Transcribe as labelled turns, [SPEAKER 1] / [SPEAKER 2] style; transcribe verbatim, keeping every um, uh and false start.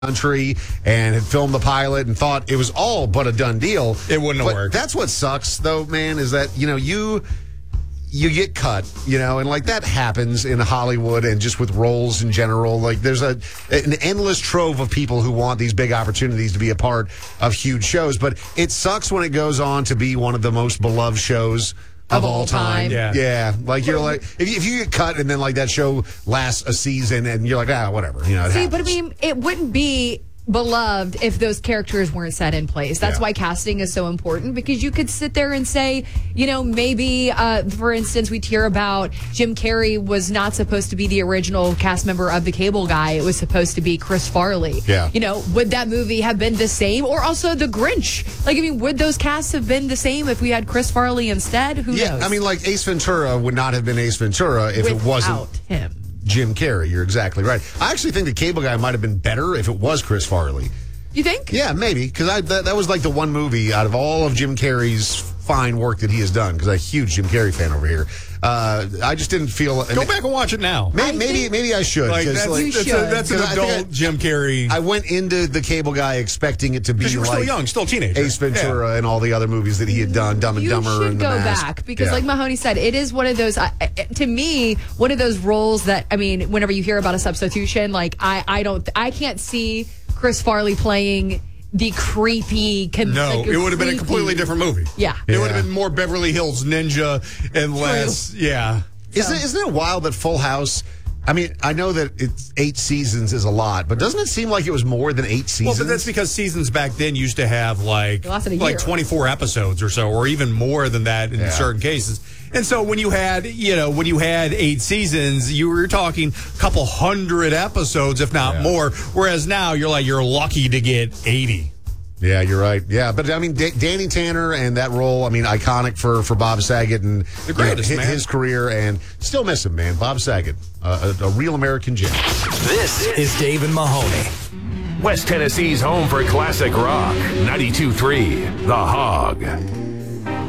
[SPEAKER 1] country and had filmed the pilot and thought it was all but a done deal.
[SPEAKER 2] It wouldn't have
[SPEAKER 1] but
[SPEAKER 2] worked.
[SPEAKER 1] That's what sucks, though, man, is that, you know, you you get cut, you know, and like that happens in Hollywood and just with roles in general. Like there's a an endless trove of people who want these big opportunities to be a part of huge shows, but it sucks when it goes on to be one of the most beloved shows Of, of all time. time.
[SPEAKER 2] Yeah.
[SPEAKER 1] Yeah. Like, you're like, if you, if you get cut and then, like, that show lasts a season and you're like, ah, whatever. You know, it
[SPEAKER 3] See,
[SPEAKER 1] happens.
[SPEAKER 3] but I mean, it wouldn't be beloved if those characters weren't set in place. That's
[SPEAKER 1] Yeah.
[SPEAKER 3] why casting is so important, because you could sit there and say, you know, maybe, uh, for instance, we'd hear about Jim Carrey was not supposed to be the original cast member of The Cable Guy. It was supposed to be Chris Farley.
[SPEAKER 1] Yeah.
[SPEAKER 3] You know, would that movie have been the same? Or also The Grinch? Like, I mean, would those casts have been the same if we had Chris Farley instead? Who
[SPEAKER 1] Yeah,
[SPEAKER 3] knows?
[SPEAKER 1] I mean, like, Ace Ventura would not have been Ace Ventura if
[SPEAKER 3] Without
[SPEAKER 1] it wasn't
[SPEAKER 3] him.
[SPEAKER 1] Jim Carrey. You're exactly right. I actually think The Cable Guy might have been better if it was Chris Farley.
[SPEAKER 3] You think?
[SPEAKER 1] Yeah, maybe, because I that, that was like the one movie out of all of Jim Carrey's fine work that he has done, because I'm a huge Jim Carrey fan over here. Uh, I just didn't feel...
[SPEAKER 2] Go back and watch it now.
[SPEAKER 1] Maybe, maybe, maybe I should.
[SPEAKER 2] Like,
[SPEAKER 1] 'cause,
[SPEAKER 2] that's,
[SPEAKER 1] like,
[SPEAKER 3] You
[SPEAKER 2] that's,
[SPEAKER 3] should.
[SPEAKER 2] a, that's an
[SPEAKER 1] 'Cause I think
[SPEAKER 2] adult
[SPEAKER 1] I-
[SPEAKER 2] Jim Carrey.
[SPEAKER 1] I went into The Cable Guy expecting it to be
[SPEAKER 2] Because you were
[SPEAKER 1] like
[SPEAKER 2] still young, still a teenager.
[SPEAKER 1] Ace Ventura and all the other movies that he had done, Dumb and
[SPEAKER 3] You
[SPEAKER 1] Dumber
[SPEAKER 3] should
[SPEAKER 1] and The
[SPEAKER 3] go
[SPEAKER 1] Mask.
[SPEAKER 3] back because,
[SPEAKER 1] Yeah.
[SPEAKER 3] like Mahoney said, it is one of those. I, I- to me, one of those roles that I mean, whenever you hear about a substitution, like I, I don't, I can't see Chris Farley playing the creepy. Con-
[SPEAKER 2] No,
[SPEAKER 3] like
[SPEAKER 2] it would have been a
[SPEAKER 3] creepy-
[SPEAKER 2] completely different movie.
[SPEAKER 3] Yeah.
[SPEAKER 2] It
[SPEAKER 1] Yeah.
[SPEAKER 2] would have been more Beverly Hills Ninja and less, yeah.
[SPEAKER 1] Isn't, it, isn't it wild that Full House... I mean, I know that it's eight seasons is a lot, but doesn't it seem like it was more than eight seasons?
[SPEAKER 2] Well, but that's because seasons back then used to have like
[SPEAKER 3] lasted a
[SPEAKER 2] like
[SPEAKER 3] year.
[SPEAKER 2] twenty-four episodes or so, or even more than that in
[SPEAKER 1] Yeah.
[SPEAKER 2] certain cases. And so when you had, you know, when you had eight seasons, you were talking a couple hundred episodes, if not
[SPEAKER 1] Yeah.
[SPEAKER 2] more. Whereas now you're like, you're lucky to get eighty.
[SPEAKER 1] Yeah, you're right. Yeah, but I mean, D- Danny Tanner and that role, I mean, iconic for, for Bob Saget and
[SPEAKER 2] The greatest,
[SPEAKER 1] you know, his,
[SPEAKER 2] man.
[SPEAKER 1] his career, and still miss him, man. Bob Saget, uh, a, a real American gem.
[SPEAKER 4] This is Dave and Mahoney. West Tennessee's home for classic rock. ninety-two point three The Hog.